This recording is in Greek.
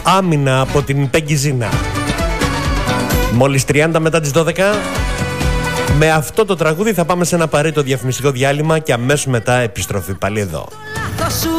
Άμυνα από την Πέγγι-Ζίνα. Μόλις 30 μετά τις 12. Με αυτό το τραγούδι θα πάμε σε ένα απαραίτητο διαφημιστικό διάλειμμα και αμέσως μετά επιστροφή πάλι εδώ.